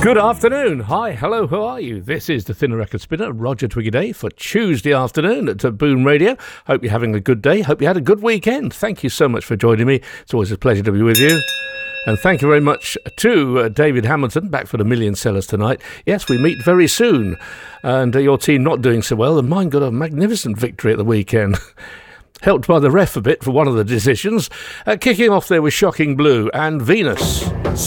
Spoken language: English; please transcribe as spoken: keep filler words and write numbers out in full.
Good afternoon. Hi, hello, how are you? This is the Thinner Record Spinner, Roger Twiggy Day for Tuesday afternoon at Boom Radio. Hope you're having a good day. Hope you had a good weekend. Thank you so much for joining me. It's always a pleasure to be with you. And thank you very much to uh, David Hamilton, back for the Million Sellers tonight. Yes, we meet very soon. And uh, your team not doing so well, and mine got a magnificent victory at the weekend. Helped by the ref a bit for one of the decisions. Uh, kicking off there with Shocking Blue and Venus.